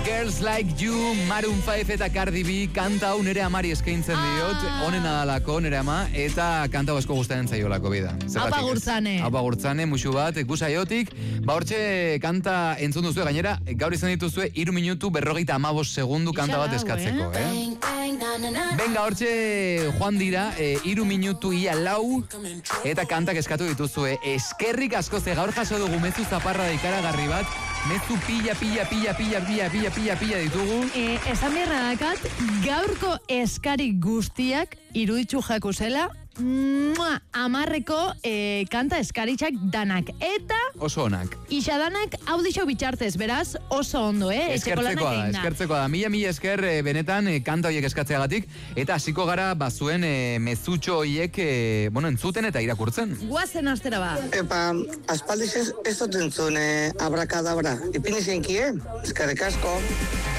Girls Like You, Maroon 5 eta Cardi B, kanta hau nire amari eskaintzen diot, honen adalako nire ama, eta kanta hau esko guztaren zaiolako bida. Apa gurtzane. Apa gurtzane, musu bat, gusaiotik. Hortxe kanta entzun duzue, gainera, gaur izan dituzue 3 minutu 55 segundu kanta bat eskatzeko, Venga, hortxe joan dira, 3 minutu ia 4, eta kantak eskatu dituzue. Eskerrik asko, ze gaur jaso dugu mezu zaparra da ikaragarri bat, mezu pila ditugu. Esan beharra dakat, gaurko eskari guztiak iruditzu jaku zela, 10 kanta eskaritxak danak. Eta oso onak. Isa danak audixo bitxartez, beraz, oso ondo, Eskertzekoa da. Mila esker benetan kanta horiek eskatzeagatik, eta hasiko gara bazuen mezutxo horiek, entzuten eta irakurtzen. Guazen astera ba. Epa, aspaldiz ez dut entzun abrakadabra. Ipini zenki, eskerrik asko.